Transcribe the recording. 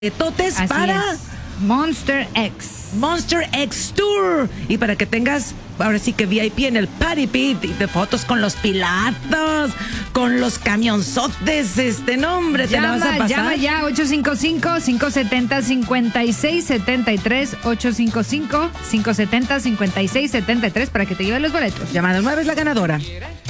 Totes Así para es. Monster X. Monster X Tour. Y para que tengas, ahora sí que VIP en el Party Pit, y de fotos con los pilatos, con los camionzotes, nombre, te la vas a pasar. Llama ya, 855-570-5673, 855-570-5673 para que te lleven los boletos. Llamada 9 es la ganadora.